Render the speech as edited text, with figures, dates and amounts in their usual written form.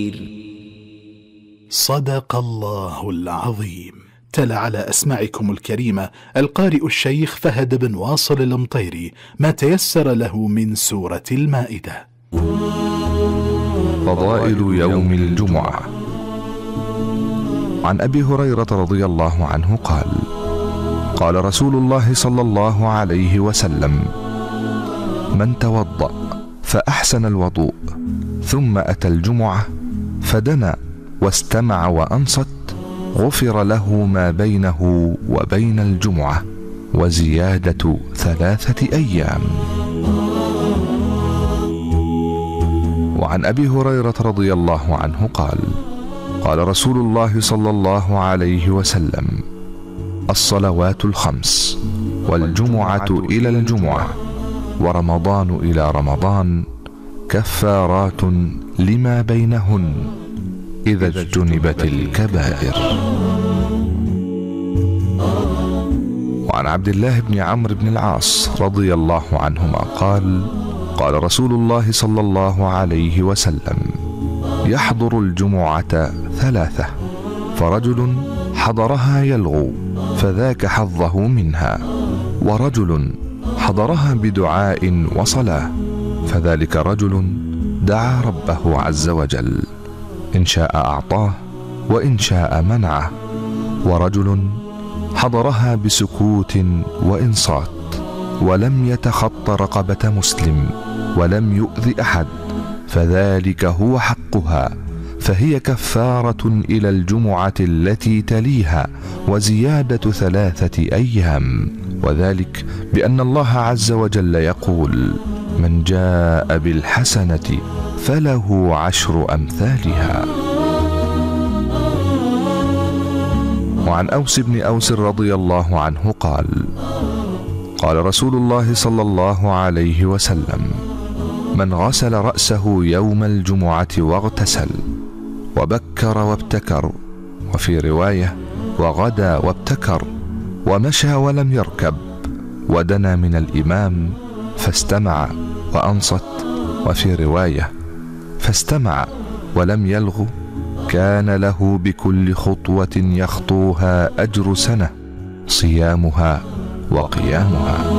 صدق الله العظيم. تلا على أسماعكم الكريمة القارئ الشيخ فهد بن واصل المطيري ما تيسر له من سورة المائدة. فضائل يوم الجمعة. عن أبي هريرة رضي الله عنه قال: قال رسول الله صلى الله عليه وسلم: من توضأ فأحسن الوضوء ثم أتى الجمعة فدنا واستمع وأنصت غفر له ما بينه وبين الجمعة وزيادة 3 أيام. وعن أبي هريرة رضي الله عنه قال: قال رسول الله صلى الله عليه وسلم: الصلوات الخمس والجمعة إلى الجمعة ورمضان إلى رمضان كفارات لما بينهن إذا اجتنبت الكبائر. وعن عبد الله بن عمرو بن العاص رضي الله عنهما قال: قال رسول الله صلى الله عليه وسلم: يحضر الجمعة 3، فرجل حضرها يلغو فذاك حظه منها، ورجل حضرها بدعاء وصلاة فذلك رجل دعا ربه عز وجل، إن شاء أعطاه وإن شاء منعه، ورجل حضرها بسكوت وإنصات ولم يتخط رقبة مسلم ولم يؤذ أحد فذلك هو حقها، فهي كفارة إلى الجمعة التي تليها وزيادة 3 أيام، وذلك بأن الله عز وجل يقول: من جاء بالحسنة فله 10 أمثالها. وعن أوس بن أوس رضي الله عنه قال: قال رسول الله صلى الله عليه وسلم: من غسل رأسه يوم الجمعة واغتسل وبكر وابتكر، وفي رواية وغدا وابتكر، ومشى ولم يركب، ودنا من الإمام فاستمع وأنصت، وفي رواية فاستمع ولم يلغ، كان له بكل خطوة يخطوها أجر سنة صيامها وقيامها.